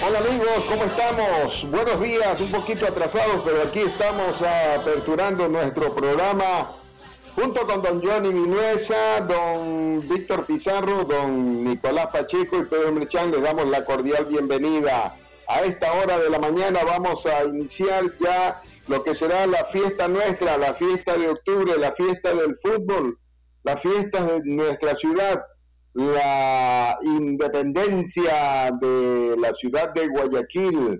Hola amigos, ¿cómo estamos? Buenos días, un poquito atrasados, pero aquí estamos aperturando nuestro programa junto con don Johnny Minuesa, don Víctor Pizarro, don Nicolás Pacheco y Pedro Merchán. Les damos la cordial bienvenida. A esta hora de la mañana vamos a iniciar ya lo que será la fiesta nuestra, la fiesta de octubre, la fiesta del fútbol, la fiesta de nuestra ciudad, la independencia de la ciudad de Guayaquil.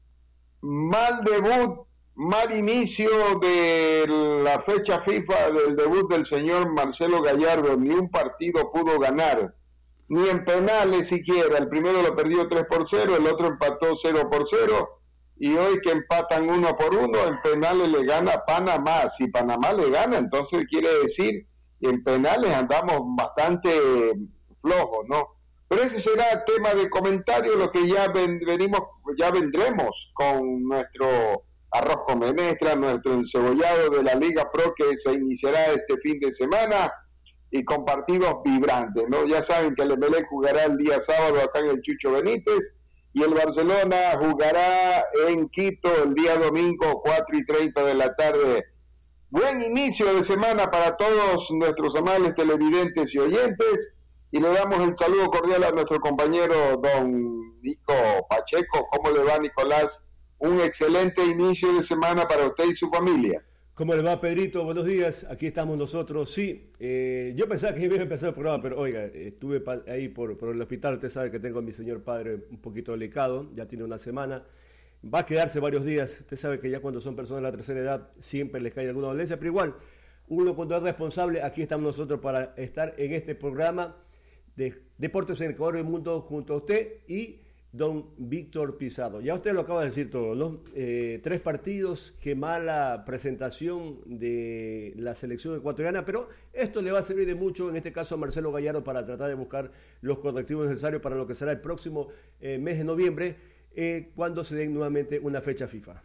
Mal debut, mal inicio de la fecha FIFA del debut del señor Marcelo Gallardo. Ni un partido pudo ganar, ni en penales siquiera. El primero lo perdió 3-0, el otro empató 0-0, y hoy que empatan 1-1, en penales le gana Panamá. Si Panamá le gana, entonces quiere decir que en penales andamos bastante flojos, ¿no? Pero ese será tema de comentario, lo que ya vendremos con nuestro arroz con menestra, nuestro encebollado de la Liga Pro, que se iniciará este fin de semana, y con partidos vibrantes, ¿no? Ya saben que el Emelec jugará el día sábado acá en el Chucho Benítez, y el Barcelona jugará en Quito el día domingo, 4:30 de la tarde. Buen inicio de semana para todos nuestros amables televidentes y oyentes, y le damos el saludo cordial a nuestro compañero don Nico Pacheco. ¿Cómo le va, Nicolás? Un excelente inicio de semana para usted y su familia. ¿Cómo le va, Pedrito? Buenos días, aquí estamos nosotros. Sí, yo pensaba que iba a empezar el programa, pero oiga, estuve ahí por el hospital. Usted sabe que tengo a mi señor padre un poquito delicado, ya tiene una semana, va a quedarse varios días. Usted sabe que ya cuando son personas de la tercera edad siempre les cae alguna dolencia, pero igual, uno cuando es responsable, aquí estamos nosotros para estar en este programa de Deportes en Ecuador y el Mundo junto a usted y don Víctor Pizarro. Ya usted lo acaba de decir todo, ¿no? 3 partidos, qué mala presentación de la selección ecuatoriana, pero esto le va a servir de mucho, en este caso a Marcelo Gallardo, para tratar de buscar los correctivos necesarios para lo que será el próximo mes de noviembre, cuando se den nuevamente una fecha FIFA.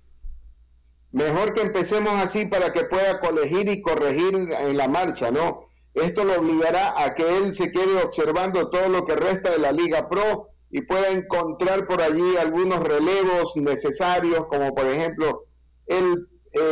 Mejor que empecemos así para que pueda colegir y corregir en la marcha, ¿no? Esto lo obligará a que él se quede observando todo lo que resta de la Liga Pro y pueda encontrar por allí algunos relevos necesarios, como por ejemplo el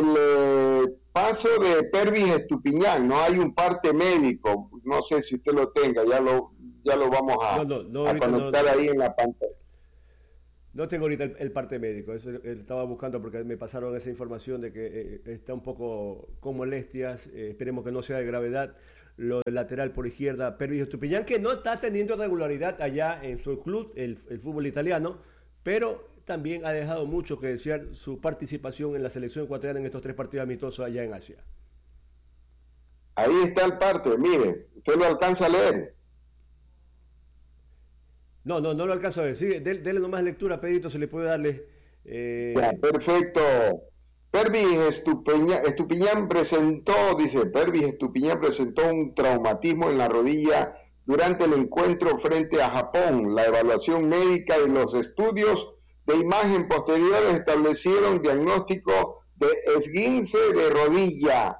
paso de Pervis Estupiñán. No hay un parte médico, no sé si usted lo tenga, ya lo vamos a conectar ahí en la pantalla. No tengo ahorita el parte médico, eso estaba buscando porque me pasaron esa información de que está un poco con molestias, esperemos que no sea de gravedad. Lo del lateral por izquierda, Pervis Estupiñán, que no está teniendo regularidad allá en su club, el fútbol italiano, pero también ha dejado mucho que desear su participación en la selección ecuatoriana en estos 3 partidos amistosos allá en Asia. Ahí está el parte, mire, usted lo alcanza a leer. No lo alcanzo a ver, sí, dele nomás lectura, Pedrito, se le puede darle. Ya, perfecto. Pervis Estupiñán presentó un traumatismo en la rodilla durante el encuentro frente a Japón. La evaluación médica y los estudios de imagen posteriores establecieron diagnóstico de esguince de rodilla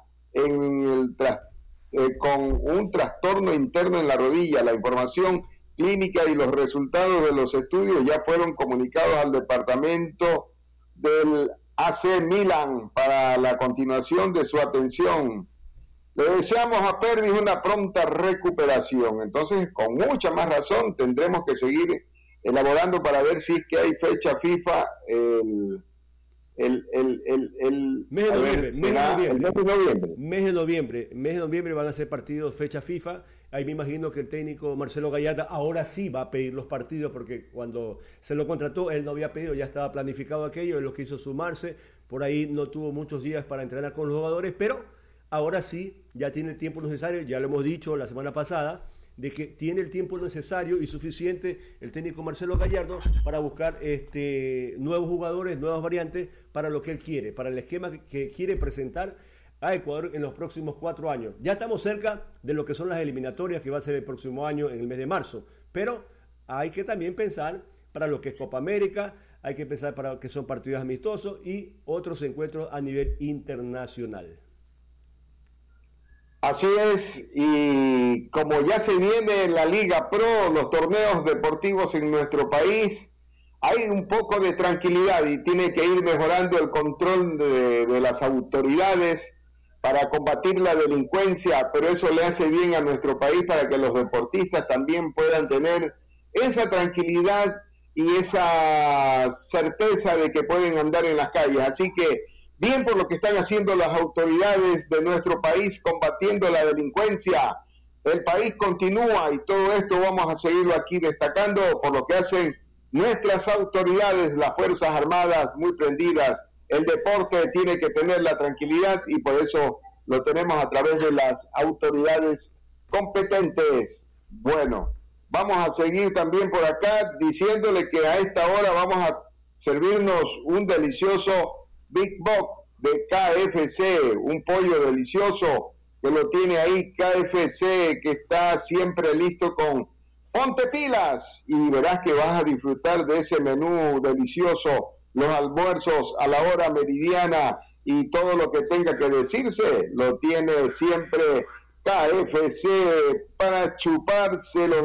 con un trastorno interno en la rodilla. La información clínica y los resultados de los estudios ya fueron comunicados al departamento del AC Milan para la continuación de su atención. Le deseamos a Pervis una pronta recuperación. Entonces, con mucha más razón, tendremos que seguir elaborando para ver si es que hay fecha FIFA el mes de noviembre van a ser partidos, fecha FIFA. Ahí me imagino que el técnico Marcelo Gallardo ahora sí va a pedir los partidos, porque cuando se lo contrató él no había pedido, ya estaba planificado aquello, él lo quiso sumarse, por ahí no tuvo muchos días para entrenar con los jugadores, pero ahora sí ya tiene el tiempo necesario, ya lo hemos dicho la semana pasada, de que tiene el tiempo necesario y suficiente el técnico Marcelo Gallardo para buscar nuevos jugadores, nuevas variantes para lo que él quiere, para el esquema que quiere presentar a Ecuador en los próximos 4 años. Ya estamos cerca de lo que son las eliminatorias que va a ser el próximo año en el mes de marzo, pero hay que también pensar para lo que es Copa América, hay que pensar para lo que son partidos amistosos y otros encuentros a nivel internacional. Así es, y como ya se viene la Liga Pro, los torneos deportivos en nuestro país, hay un poco de tranquilidad y tiene que ir mejorando el control de las autoridades para combatir la delincuencia, pero eso le hace bien a nuestro país para que los deportistas también puedan tener esa tranquilidad y esa certeza de que pueden andar en las calles. Así que bien por lo que están haciendo las autoridades de nuestro país combatiendo la delincuencia. El país continúa y todo esto vamos a seguirlo aquí destacando por lo que hacen nuestras autoridades, las Fuerzas Armadas muy prendidas. El deporte tiene que tener la tranquilidad y por eso lo tenemos a través de las autoridades competentes. Bueno, vamos a seguir también por acá diciéndole que a esta hora vamos a servirnos un delicioso Big Box de KFC, un pollo delicioso que lo tiene ahí KFC, que está siempre listo con ponte pilas y verás que vas a disfrutar de ese menú delicioso, los almuerzos a la hora meridiana y todo lo que tenga que decirse, lo tiene siempre KFC para chuparse los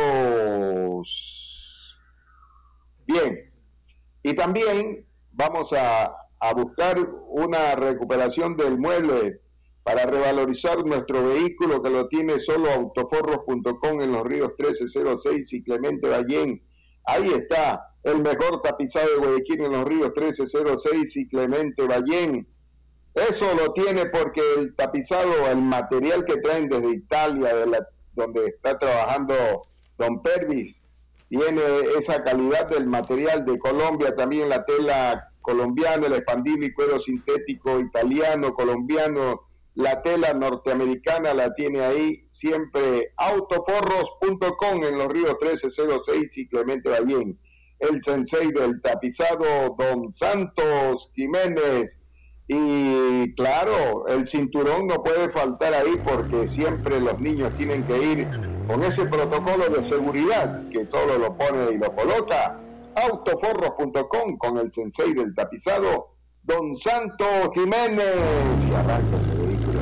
dedos. Bien, y también vamos a buscar una recuperación del mueble para revalorizar nuestro vehículo, que lo tiene solo autoforros.com en Los Ríos 1306 y Clemente Ballén. Ahí está el mejor tapizado de Guayaquil en Los Ríos 1306 y Clemente Ballén. Eso lo tiene porque el tapizado, el material que traen desde Italia, donde está trabajando Don Pervis, tiene esa calidad del material de Colombia, también la tela colombiana, el expandible y cuero sintético italiano, colombiano, la tela norteamericana la tiene ahí siempre autoforros.com en Los Ríos 1306 y Clemente Ballén. El sensei del tapizado, Don Santos Jiménez. Y claro, el cinturón no puede faltar ahí porque siempre los niños tienen que ir con ese protocolo de seguridad que solo lo pone y lo coloca. Autoforros.com con el sensei del tapizado, Don Santos Jiménez. Y arranca ese vehículo.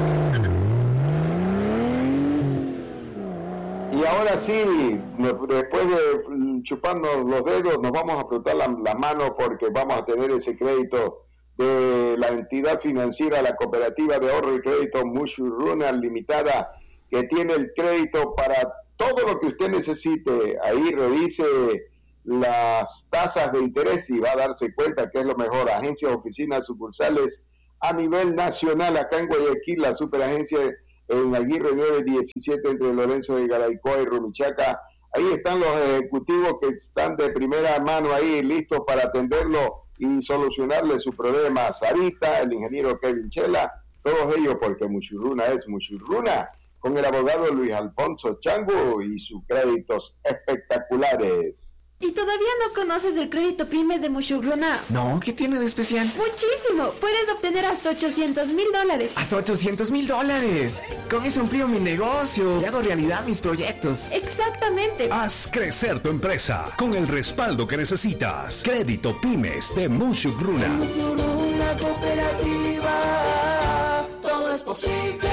Y ahora sí, después de chuparnos los dedos, nos vamos a frotar la mano porque vamos a tener ese crédito de la entidad financiera, la cooperativa de ahorro y crédito Mushuruna Limitada, que tiene el crédito para todo lo que usted necesite. Ahí revise las tasas de interés y va a darse cuenta que es lo mejor. Agencias, oficinas, sucursales a nivel nacional, acá en Guayaquil, la superagencia en Aguirre 917 entre Lorenzo de Garaycoa y Rumichaca. Ahí están los ejecutivos que están de primera mano ahí listos para atenderlo y solucionarle su problema. Sarita, el ingeniero Kevin Chela, todos ellos porque Mushuruna es Mushuruna, con el abogado Luis Alfonso Chango y sus créditos espectaculares. ¿Y todavía no conoces el crédito Pymes de Mushuruna? No, ¿qué tiene de especial? ¡Muchísimo! Puedes obtener hasta $800,000. ¡Hasta $800,000! Con eso amplío mi negocio y hago realidad mis proyectos. ¡Exactamente! Haz crecer tu empresa con el respaldo que necesitas. Crédito Pymes de Mushuruna. Mushuruna Cooperativa, todo es posible.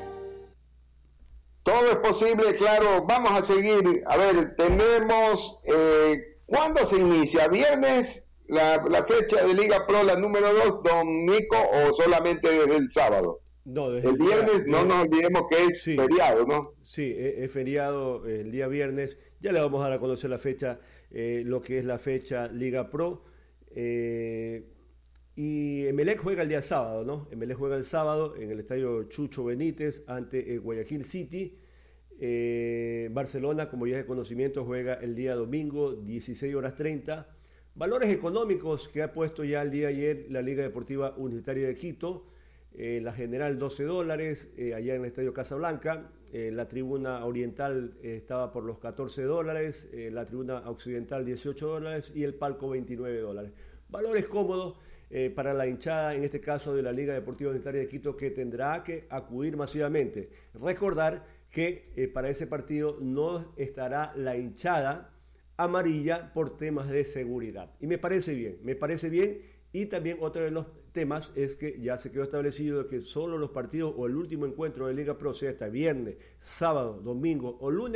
Todo es posible, claro. Vamos a seguir. A ver, tenemos... ¿cuándo se inicia? ¿Viernes la fecha de Liga Pro, la número 2, don Nico, o solamente desde el sábado? No, desde el viernes, no nos olvidemos que es feriado, ¿no? Sí, es feriado el día viernes. Ya le vamos a dar a conocer la fecha, lo que es la fecha Liga Pro. Y Emelec juega el día sábado, ¿no? Emelec juega el sábado en el estadio Chucho Benítez ante Guayaquil City. Barcelona, como ya es de conocimiento, juega el día domingo, 16:30. Valores económicos que ha puesto ya el día de ayer la Liga Deportiva Universitaria de Quito. La general $12, allá en el estadio Casablanca. La tribuna oriental estaba por los $14, la tribuna occidental $18 y el palco $29. Valores cómodos para la hinchada, en este caso de la Liga Deportiva Universitaria de Quito, que tendrá que acudir masivamente. Recordar que para ese partido no estará la hinchada amarilla por temas de seguridad. Y me parece bien. Y también otro de los temas es que ya se quedó establecido que solo los partidos o el último encuentro de Liga Pro, sea hasta viernes, sábado, domingo o lunes,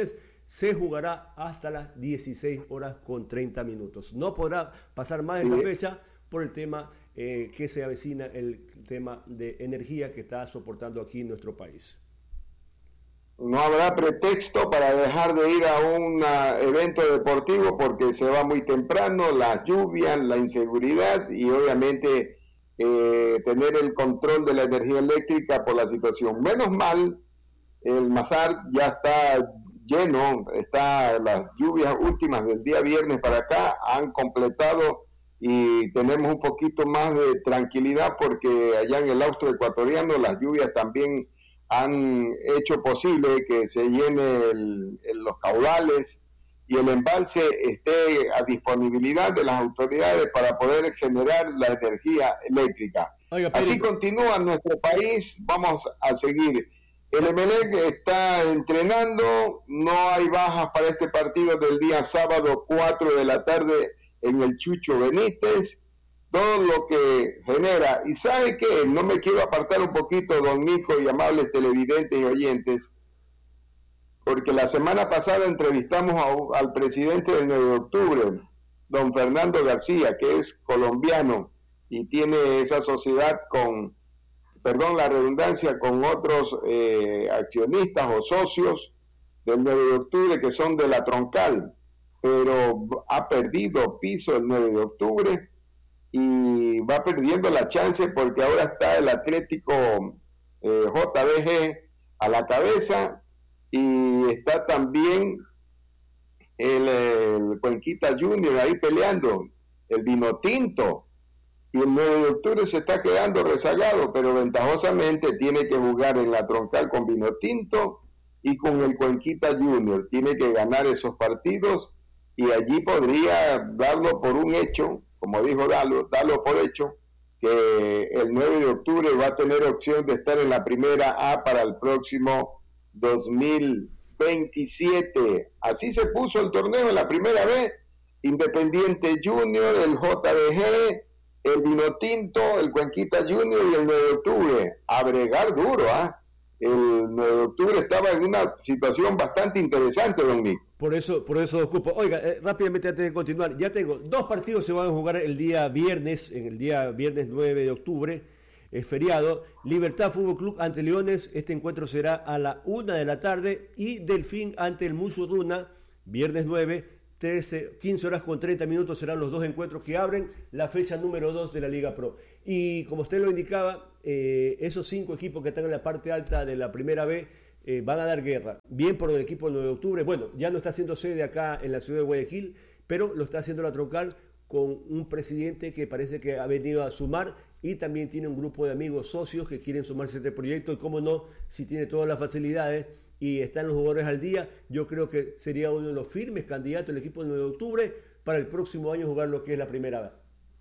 se jugará hasta las 16 horas con 30 minutos. No podrá pasar más de esa fecha por el tema que se avecina, el tema de energía que está soportando aquí en nuestro país. No habrá pretexto para dejar de ir a un evento deportivo porque se va muy temprano, las lluvias, la inseguridad y obviamente tener el control de la energía eléctrica por la situación. Menos mal, el Mazar ya está lleno, las lluvias últimas del día viernes para acá han completado y tenemos un poquito más de tranquilidad porque allá en el austro ecuatoriano las lluvias también han hecho posible que se llenen los caudales y el embalse esté a disponibilidad de las autoridades para poder generar la energía eléctrica. Oiga, así continúa nuestro país, vamos a seguir. El Emelec está entrenando, no hay bajas para este partido del día sábado 4 de la tarde en el Chucho Benítez, todo lo que genera, y sabe que no me quiero apartar un poquito, don Nico y amables televidentes y oyentes, porque la semana pasada entrevistamos al presidente del 9 de octubre, don Fernando García, que es colombiano y tiene esa sociedad con, perdón la redundancia, con otros accionistas o socios del 9 de octubre que son de la Troncal, pero ha perdido piso el 9 de octubre y va perdiendo la chance porque ahora está el Atlético JBG a la cabeza y está también el Cuenquita Junior ahí peleando, el Vinotinto, y el 9 de octubre se está quedando rezagado, pero ventajosamente tiene que jugar en la Troncal con Vinotinto y con el Cuenquita Junior, tiene que ganar esos partidos y allí podría darlo por un hecho, como dijo darlo por hecho, que el 9 de octubre va a tener opción de estar en la primera A para el próximo 2027. Así se puso el torneo en la primera B, Independiente Junior, el JBG, el Vinotinto, el Cuenquita Junior y el 9 de octubre. A bregar duro, El 9 de octubre estaba en una situación bastante interesante, don Nick. Por eso ocupo. Oiga, rápidamente antes de continuar, ya tengo 2 partidos se van a jugar el día viernes, en el día viernes 9 de octubre, es feriado. Libertad Fútbol Club ante Leones, este encuentro será a la 1 de la tarde, y Delfín ante el Musurruna, viernes 9, 15 horas con 30 minutos serán los 2 encuentros que abren la fecha número 2 de la Liga Pro. Y como usted lo indicaba, esos 5 equipos que están en la parte alta de la primera B van a dar guerra. Bien por el equipo del 9 de octubre, bueno, ya no está haciendo sede acá en la ciudad de Guayaquil, pero lo está haciendo la Troncal con un presidente que parece que ha venido a sumar y también tiene un grupo de amigos socios que quieren sumarse a este proyecto y cómo no, si tiene todas las facilidades y están los jugadores al día, yo creo que sería uno de los firmes candidatos del equipo del 9 de octubre para el próximo año jugar lo que es la primera vez.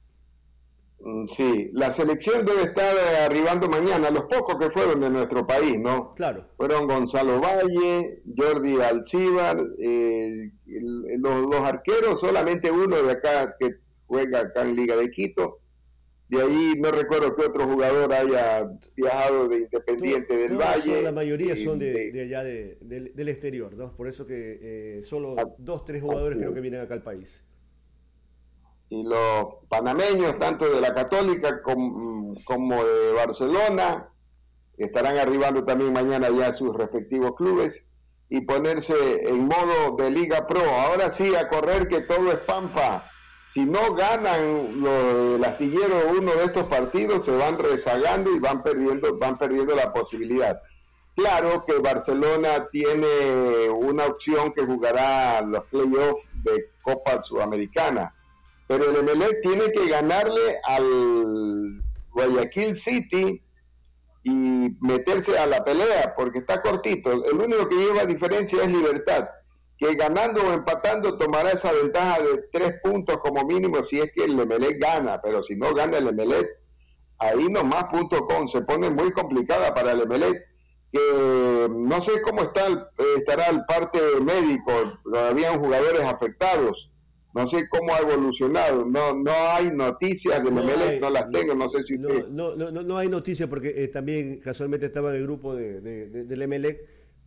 Sí, la selección debe estar arribando mañana, los pocos que fueron de nuestro país, ¿no? Claro. Fueron Gonzalo Valle, Jordi Alcíbar, los arqueros, solamente uno de acá que juega acá en Liga de Quito. De ahí no recuerdo que otro jugador haya viajado de Independiente del Valle. La mayoría son de allá del exterior, ¿no? Por eso que solo 2-3 jugadores creo que vienen acá al país. Y los panameños, tanto de la Católica como de Barcelona, estarán arribando también mañana ya a sus respectivos clubes y ponerse en modo de Liga Pro. Ahora sí, a correr que todo es pampa. Si no ganan el astillero uno de estos partidos, se van rezagando y van perdiendo la posibilidad. Claro que Barcelona tiene una opción que jugará los playoffs de Copa Sudamericana, pero el Emelec tiene que ganarle al Guayaquil City y meterse a la pelea, porque está cortito. El único que lleva diferencia es Libertad, que ganando o empatando tomará esa ventaja de 3 puntos como mínimo si es que el Emelec gana, pero si no gana el Emelec, ahí nomás.com se pone muy complicada para el Emelec, que no sé cómo estará el parte médico, habían jugadores afectados, no sé cómo ha evolucionado, no hay noticias del Emelec, no las tengo, no sé si usted... No hay noticias porque también casualmente estaba en el grupo del Emelec,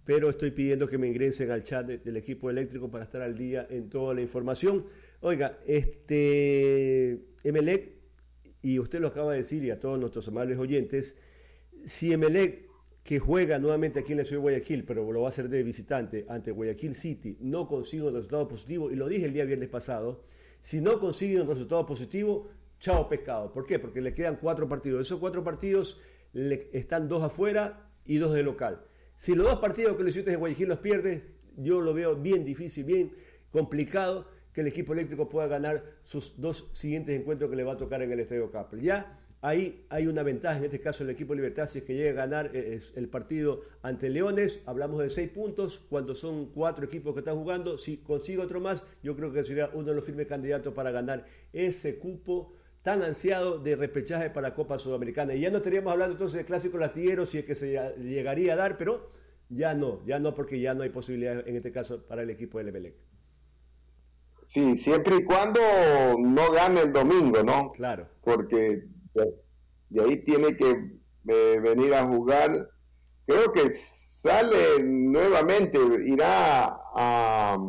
pero estoy pidiendo que me ingresen al chat del equipo eléctrico para estar al día en toda la información. Oiga, Emelec, y usted lo acaba de decir, y a todos nuestros amables oyentes, si Emelec, que juega nuevamente aquí en la ciudad de Guayaquil, pero lo va a hacer de visitante ante Guayaquil City, no consigue un resultado positivo, y lo dije el día viernes pasado, si no consigue un resultado positivo, chao pescado. ¿Por qué? Porque le quedan 4 partidos. Esos 4 partidos están 2 afuera y 2 de local. Si los 2 partidos que le hiciste de Guayaquil los pierde, yo lo veo bien difícil, bien complicado que el equipo eléctrico pueda ganar sus 2 siguientes encuentros que le va a tocar en el Estadio Capel. Ya ahí hay una ventaja, en este caso el equipo Libertad, si es que llega a ganar el partido ante Leones, hablamos de 6 puntos, cuando son 4 equipos que están jugando, si consigue otro más, yo creo que sería uno de los firmes candidatos para ganar ese cupo tan ansiado de repechaje para Copa Sudamericana. Y ya no estaríamos hablando entonces de clásico latiguero, si es que se llegaría a dar, pero ya no, porque ya no hay posibilidad en este caso para el equipo del Emelec. Sí, siempre y cuando no gane el domingo, ¿no? Claro. Porque de ahí tiene que venir a jugar. Creo que sale nuevamente, irá a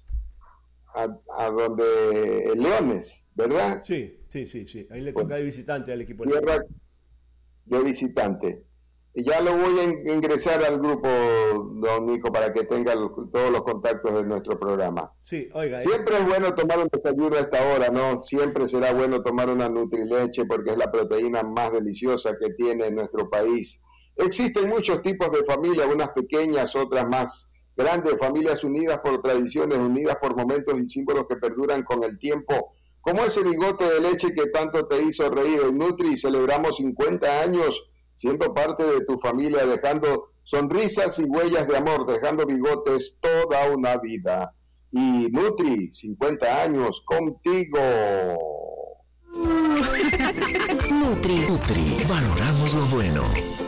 donde Leones, ¿verdad? Sí. Ahí le toca de visitante al equipo. Tierra de visitante. Y ya lo voy a ingresar al grupo, don Nico, para que tenga todos los contactos de nuestro programa. Sí, oiga. Siempre es bueno tomar un desayuno a esta hora, ¿no? Siempre será bueno tomar una Nutrileche porque es la proteína más deliciosa que tiene nuestro país. Existen muchos tipos de familias, unas pequeñas, otras más grandes, familias unidas por tradiciones, unidas por momentos y símbolos que perduran con el tiempo, como ese bigote de leche que tanto te hizo reír. En Nutri celebramos 50 años siendo parte de tu familia, dejando sonrisas y huellas de amor, dejando bigotes toda una vida. Y Nutri, 50 años contigo. Nutri, valoramos lo bueno.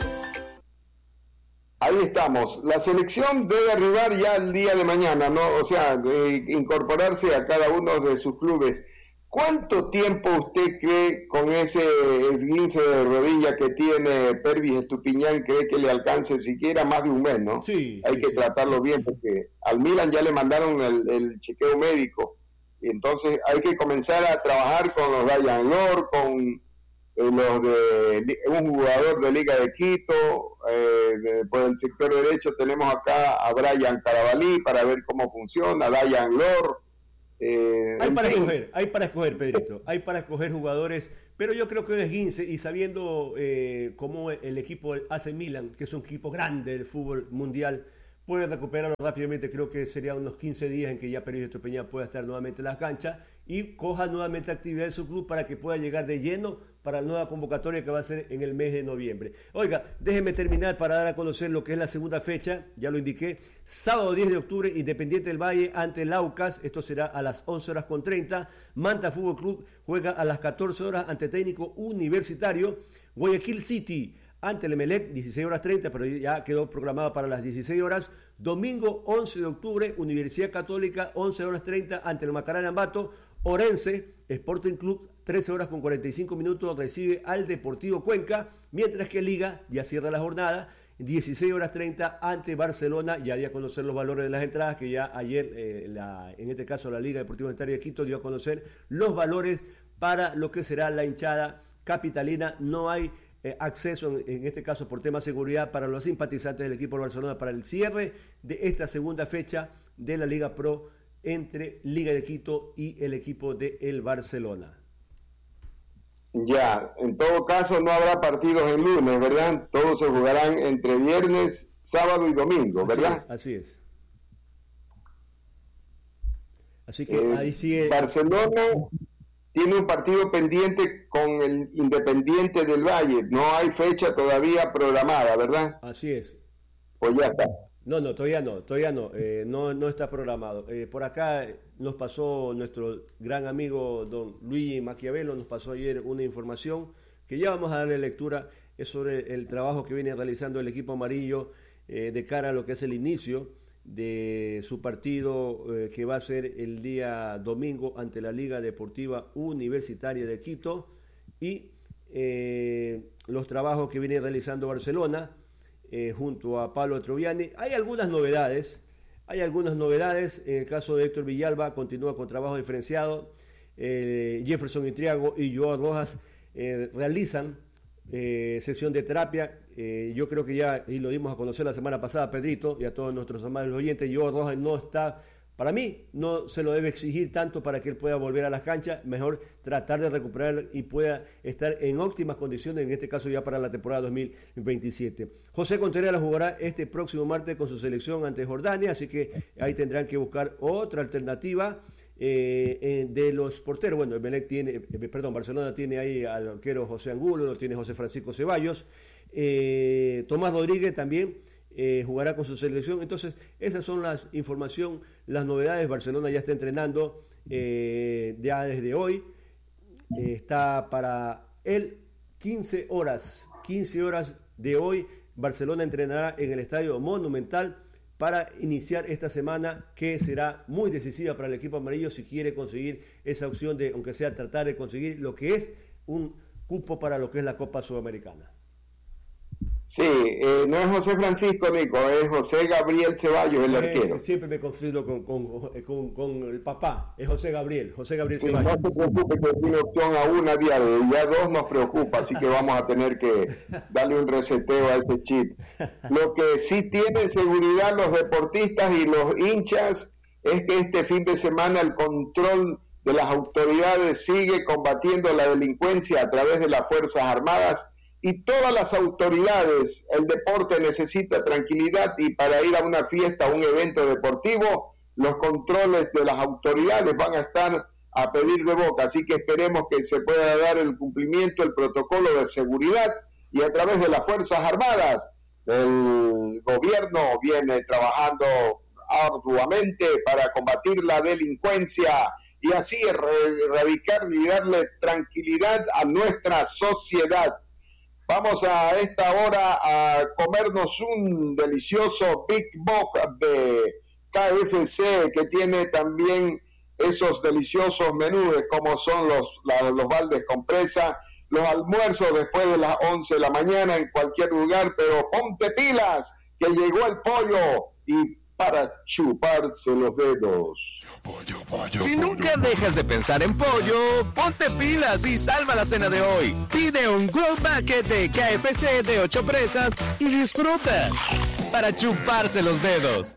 Ahí estamos. La selección debe arribar ya el día de mañana, ¿no? O sea, incorporarse a cada uno de sus clubes. ¿Cuánto tiempo usted cree con ese esguince de rodilla que tiene Pervis Estupiñán, cree que le alcance siquiera más de un mes, ¿no? Sí. Hay que tratarlo bien porque al Milan ya le mandaron el chequeo médico. Y entonces hay que comenzar a trabajar con los Ryan Lord, con los de un jugador de Liga de Quito. Por el sector derecho tenemos acá a Brian Carabalí para ver cómo funciona, a Ryan Lord. Hay para escoger, Pedrito, hay para escoger jugadores, pero yo creo que es 15 y sabiendo cómo el equipo AC Milan, que es un equipo grande del fútbol mundial, puede recuperarlo rápidamente. Creo que sería unos 15 días en que ya Pervis Estupiñán pueda estar nuevamente en las canchas y coja nuevamente actividad en su club para que pueda llegar de lleno para la nueva convocatoria que va a ser en el mes de noviembre. Oiga, déjeme terminar para dar a conocer lo que es la segunda fecha, ya lo indiqué, sábado 10 de octubre, Independiente del Valle ante el Aucas, esto será a las 11:30, Manta Fútbol Club juega a las 14 horas ante Técnico Universitario, Guayaquil City ante el Emelec, 16:30, pero ya quedó programado para las 16 horas. Domingo 11 de octubre, Universidad Católica, 11:30 ante el Macará Ambato. Orense, Sporting Club, 13:45, recibe al Deportivo Cuenca, mientras que Liga ya cierra la jornada, 16:30 ante Barcelona. Ya dio a conocer los valores de las entradas, que ya ayer, en este caso la Liga Deportiva Universitaria de Quito, dio a conocer los valores para lo que será la hinchada capitalina. No hay acceso, en este caso por tema de seguridad, para los simpatizantes del equipo de Barcelona para el cierre de esta segunda fecha de la Liga Pro entre Liga de Quito y el equipo de el Barcelona. Ya, en todo caso no habrá partidos el lunes, ¿verdad? Todos se jugarán entre viernes, sábado y domingo, ¿verdad? Así es. Así que ahí sigue. Barcelona tiene un partido pendiente con el Independiente del Valle. No hay fecha todavía programada, ¿verdad? Así es. Pues ya está. No, todavía no. No está programado. Por acá nos pasó nuestro gran amigo don Luigi Maquiavelo, nos pasó ayer una información que ya vamos a darle lectura, es sobre el trabajo que viene realizando el equipo amarillo de cara a lo que es el inicio de su partido que va a ser el día domingo ante la Liga Deportiva Universitaria de Quito y los trabajos que viene realizando Barcelona. junto a Pablo Troviani. Hay algunas novedades. En el caso de Héctor Villalba, continúa con trabajo diferenciado. Jefferson Intriago y Joao Rojas realizan sesión de terapia. Yo creo que ya, y lo dimos a conocer la semana pasada, Pedrito, y a todos nuestros amables oyentes, Joao Rojas no está, para mí, no se lo debe exigir tanto para que él pueda volver a las canchas. Mejor tratar de recuperar y pueda estar en óptimas condiciones, en este caso ya para la temporada 2027. José Contreras jugará este próximo martes con su selección ante Jordania, así que ahí tendrán que buscar otra alternativa. De los porteros, bueno, Barcelona tiene ahí al arquero José Angulo, lo tiene José Francisco Ceballos, Tomás Rodríguez también jugará con su selección. Entonces esas son las información, las novedades. Barcelona ya está entrenando ya desde hoy, está para el 15 horas de hoy. Barcelona entrenará en el Estadio Monumental para iniciar esta semana, que será muy decisiva para el equipo amarillo si quiere conseguir esa opción de, aunque sea tratar de conseguir lo que es un cupo para lo que es la Copa Sudamericana. Sí, no es José Francisco, Nico, es José Gabriel Ceballos, el arquero. Siempre me confundo con el papá, es José Gabriel sí, Ceballos. No se preocupe que tiene opción a una diaria, ya dos nos preocupa, así que vamos a tener que darle un reseteo a ese chip. Lo que sí tienen seguridad los deportistas y los hinchas es que este fin de semana el control de las autoridades sigue combatiendo la delincuencia a través de las Fuerzas Armadas. Y todas las autoridades, el deporte necesita tranquilidad, y para ir a una fiesta, a un evento deportivo, los controles de las autoridades van a estar a pedir de boca. Así que esperemos que se pueda dar el cumplimiento, el protocolo de seguridad, y a través de las Fuerzas Armadas, el gobierno viene trabajando arduamente para combatir la delincuencia y así erradicar y darle tranquilidad a nuestra sociedad. Vamos a esta hora a comernos un delicioso Big Bock de KFC, que tiene también esos deliciosos menús como son los baldes con presa, los almuerzos después de las 11 de la mañana en cualquier lugar, pero ponte pilas, que llegó el pollo y para chuparse los dedos. Si nunca dejas de pensar en pollo, ponte pilas y salva la cena de hoy. Pide un World Bucket de KFC de 8 presas y disfruta. Para chuparse los dedos.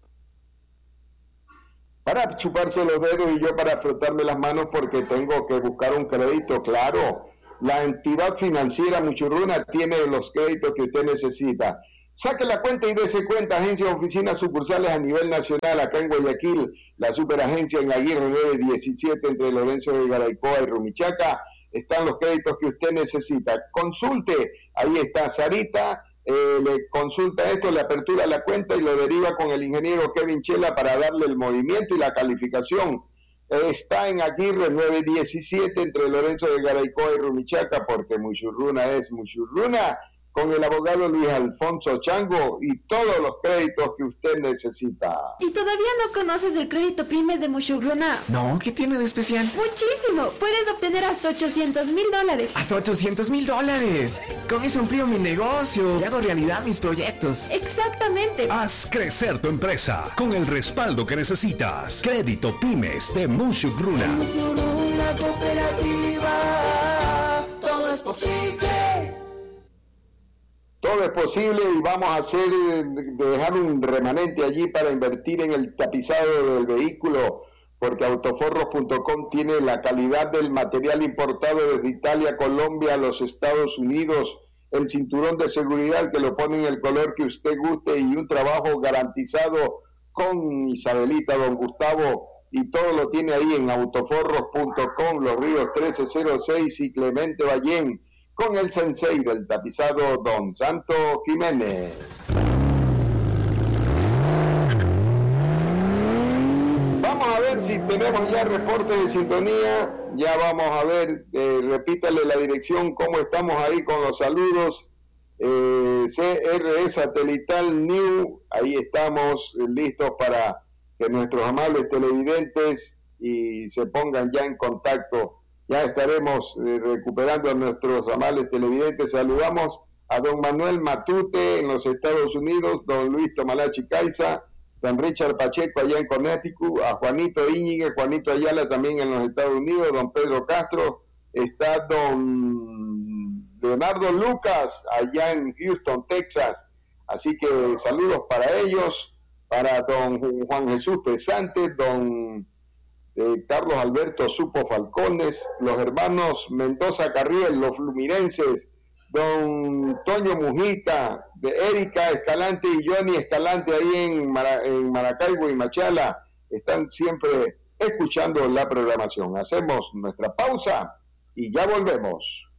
Para chuparse los dedos y yo para frotarme las manos porque tengo que buscar un crédito, claro. La entidad financiera Muchurruna tiene los créditos que usted necesita. Saque la cuenta y dése cuenta. Agencias, oficinas, sucursales a nivel nacional, acá en Guayaquil, la superagencia en Aguirre 917 entre Lorenzo de Garaycoa y Rumichaca. Están los créditos que usted necesita. Consulte, ahí está Sarita, le consulta esto, le apertura la cuenta y lo deriva con el ingeniero Kevin Chela para darle el movimiento y la calificación. Está en Aguirre 917 entre Lorenzo de Garaycoa y Rumichaca, porque Muchurruna es Muchurruna, con el abogado Luis Alfonso Chango y todos los créditos que usted necesita. ¿Y todavía no conoces el crédito Pymes de Muchurruna? No, ¿qué tiene de especial? ¡Muchísimo! Puedes obtener hasta $800,000. ¡Hasta $800,000! Con eso amplío mi negocio y hago realidad mis proyectos. ¡Exactamente! Haz crecer tu empresa con el respaldo que necesitas. Crédito Pymes de Muchurruna. Muchurruna Cooperativa, todo es posible. Todo es posible y vamos a dejar un remanente allí para invertir en el tapizado del vehículo, porque autoforros.com tiene la calidad del material importado desde Italia, Colombia, los Estados Unidos, el cinturón de seguridad que lo pone en el color que usted guste y un trabajo garantizado con Isabelita, don Gustavo, y todo lo tiene ahí en autoforros.com, Los Ríos 1306 y Clemente Ballén, con el sensei del tapizado, don Santo Jiménez. Vamos a ver si tenemos ya reporte de sintonía. Ya vamos a ver, repítale la dirección, cómo estamos ahí con los saludos. CRE Satelital New, ahí estamos listos para que nuestros amables televidentes y se pongan ya en contacto. Ya estaremos recuperando a nuestros amables televidentes. Saludamos a don Manuel Matute en los Estados Unidos, don Luis Tomalachi Caiza, don Richard Pacheco allá en Connecticut, a Juanito Íñiguez, Juanito Ayala también en los Estados Unidos, don Pedro Castro, está don Leonardo Lucas allá en Houston, Texas. Así que saludos para ellos, para don Juan Jesús Pesante, don Carlos Alberto Supo Falcones, los hermanos Mendoza Carriel, los fluminenses, don Toño Mujica, de Erika Escalante y Johnny Escalante ahí en Maracaibo y Machala, están siempre escuchando la programación. Hacemos nuestra pausa y ya volvemos.